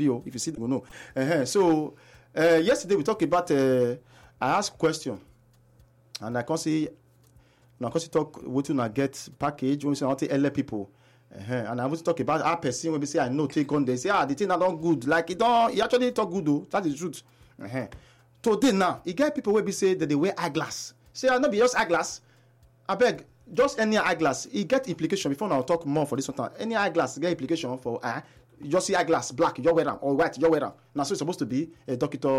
be. Oh, if you see them, you know. So yesterday we talked about. I asked question, and I can see. Now, because you talk what you get package when you say I want to elect people. And I want to talk about our person when we say I know take on they say the thing are not good. Like it don't. He actually talk good though. That is the truth. Today now, you get people where we say that they wear eyeglass. Say I not be just eyeglass. I beg. Just any eyeglass, it get implication. Before now, I'll talk more for this one time. Any eyeglass get implication for you just see eyeglass black, you wear them, or white, you wear them. Now, so it's supposed to be a doctor